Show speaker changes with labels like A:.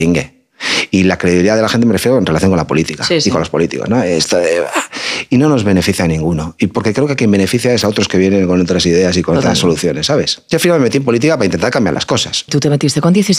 A: Y la credibilidad de la gente me refiero en relación con la política y con los políticos, ¿no? Y no nos beneficia a ninguno. Y porque creo que quien beneficia es a otros que vienen con otras ideas y con otras soluciones, ¿sabes? Yo al final me metí en política para intentar cambiar las cosas.
B: Tú te metiste con 17